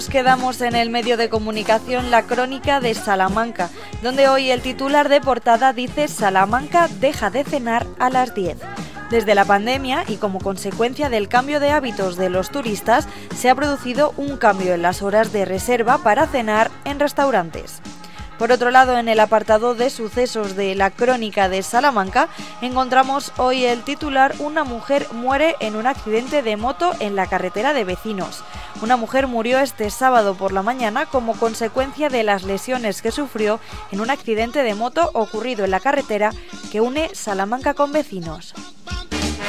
Quedamos en el medio de comunicación La Crónica de Salamanca, donde hoy el titular de portada dice: Salamanca deja de cenar a las 10. Desde la pandemia y como consecuencia del cambio de hábitos de los turistas, se ha producido un cambio en las horas de reserva para cenar en restaurantes. Por otro lado, en el apartado de sucesos de La Crónica de Salamanca, encontramos hoy el titular: una mujer muere en un accidente de moto en la carretera de Vecinos. Una mujer murió este sábado por la mañana como consecuencia de las lesiones que sufrió en un accidente de moto ocurrido en la carretera que une Salamanca con Vecinos.